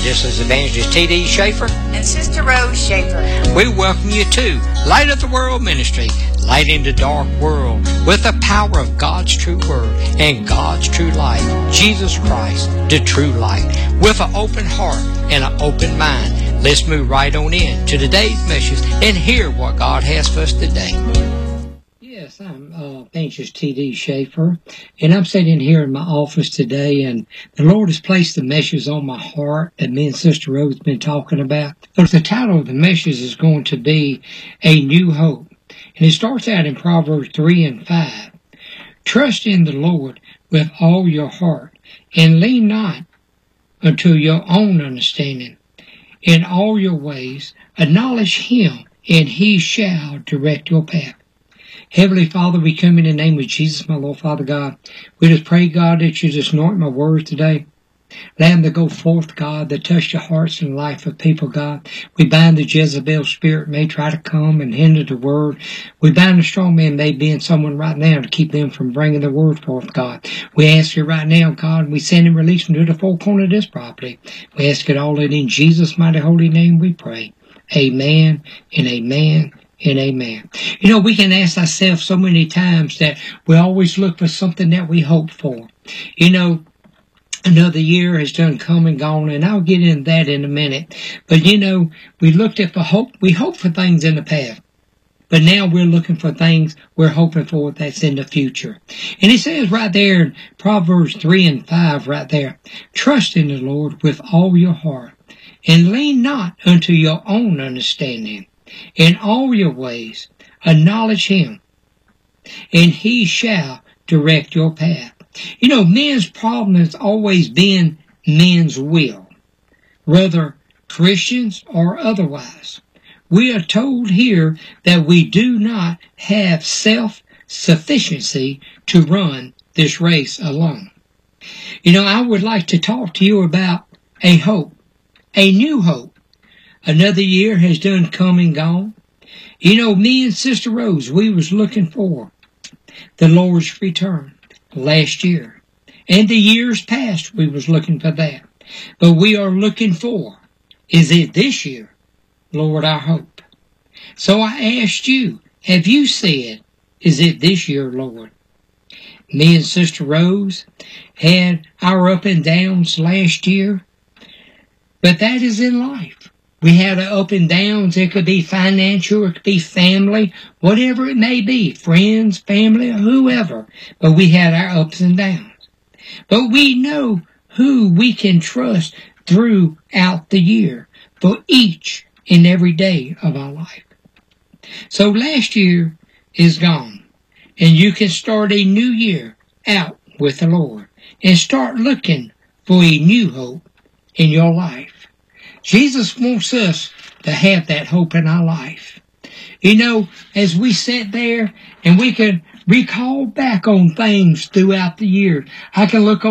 This is Evangelist T.D. Schaefer and Sister Rose Schaefer. We welcome you to Light of the World Ministry, lighting the dark world with the power of God's true word and God's true light, Jesus Christ, the true light. With an open heart and an open mind, let's move right on in to today's message and hear what God has for us today. Yes, I'm Evangelist T.D. Schaefer, and I'm sitting here in my office today, and the Lord has placed the message on my heart that me and Sister Rose have been talking about. But the title of the message is going to be A New Hope, and it starts out in Proverbs 3 and 5. Trust in the Lord with all your heart, and lean not unto your own understanding. In all your ways acknowledge Him, and He shall direct your path. Heavenly Father, we come in the name of Jesus, my Lord, Father God. We just pray, God, that you just anoint my words today. Allow them to go forth, God, that touch the hearts and life of people, God. We bind the Jezebel spirit may try to come and hinder the word. We bind the strong man may be in someone right now to keep them from bringing the word forth, God. We ask you right now, God, we send and release them to the four corners of this property. We ask it all in Jesus' mighty holy name we pray. Amen and amen. And amen. You know, we can ask ourselves so many times that we always look for something that we hope for. You know, another year has done come and gone, and I'll get into that in a minute. But you know, we looked at for hope. We hope for things in the past, but now we're looking for things we're hoping for that's in the future. And it says right there in Proverbs 3 and 5 right there, trust in the Lord with all your heart, and lean not unto your own understanding. In all your ways, acknowledge Him, and He shall direct your path. You know, men's problem has always been men's will, whether Christians or otherwise. We are told here that we do not have self-sufficiency to run this race alone. You know, I would like to talk to you about a hope, a new hope. Another year has done come and gone. You know, me and Sister Rose, we was looking for the Lord's return last year. And the years past, we was looking for that. But we are looking for, is it this year, Lord, our hope? So I asked you, have you said, is it this year, Lord? Me and Sister Rose had our up and downs last year. But that is in life. We had up and downs. It could be financial, it could be family, whatever it may be, friends, family, or whoever. But we had our ups and downs. But we know who we can trust throughout the year for each and every day of our life. So last year is gone, and you can start a new year out with the Lord and start looking for a new hope in your life. Jesus wants us to have that hope in our life. You know, as we sit there and we can recall back on things throughout the year, I can look